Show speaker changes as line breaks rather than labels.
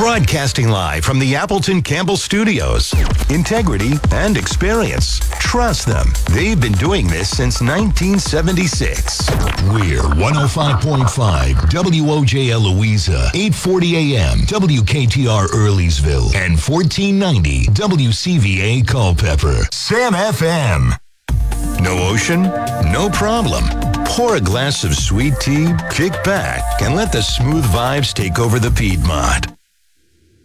Broadcasting live from the Appleton Campbell Studios. Integrity and experience. Trust them. They've been doing this since 1976.
We're 105.5 WOJL Louisa, 840 AM, WKTR Earleysville, and 1490 WCVA Culpeper. Sam FM.
No ocean? No problem. Pour a glass of sweet tea, kick back, and let the smooth vibes take over the Piedmont.